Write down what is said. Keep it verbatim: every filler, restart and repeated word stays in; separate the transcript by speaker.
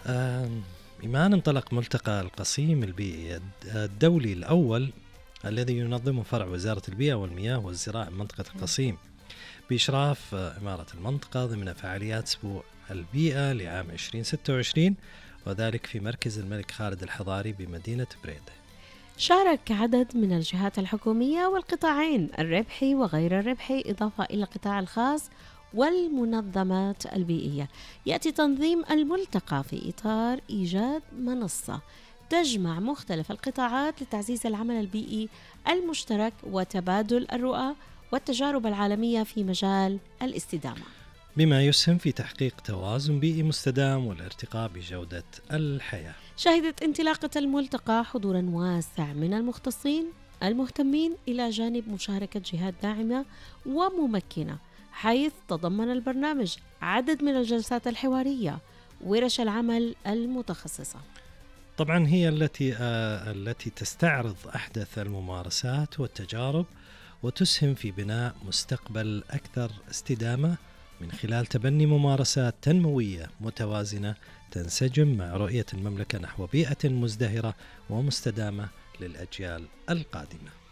Speaker 1: آم، إيمان، انطلق ملتقى القصيم البيئي الدولي الأول الذي ينظمه فرع وزارة البيئة والمياه والزراعة منطقة القصيم بإشراف إمارة المنطقة ضمن فعاليات أسبوع البيئة لعام عشرين ستة وعشرين، وذلك في مركز الملك خالد الحضاري بمدينة بريدة.
Speaker 2: شارك عدد من الجهات الحكومية والقطاعين الربحي وغير الربحي، إضافة إلى القطاع الخاص والمنظمات البيئية. يأتي تنظيم الملتقى في إطار إيجاد منصة تجمع مختلف القطاعات لتعزيز العمل البيئي المشترك وتبادل الرؤى والتجارب العالمية في مجال الاستدامة،
Speaker 1: بما يسهم في تحقيق توازن بيئي مستدام والارتقاء بجودة الحياة.
Speaker 2: شهدت انطلاقة الملتقى حضورا واسع من المختصين المهتمين إلى جانب مشاركة جهات داعمة وممكنة، حيث تضمن البرنامج عدد من الجلسات الحوارية ورش العمل المتخصصة.
Speaker 1: طبعا هي التي آه التي تستعرض أحدث الممارسات والتجارب وتسهم في بناء مستقبل أكثر استدامة من خلال تبني ممارسات تنموية متوازنة تنسجم مع رؤية المملكة نحو بيئة مزدهرة ومستدامة للأجيال القادمة.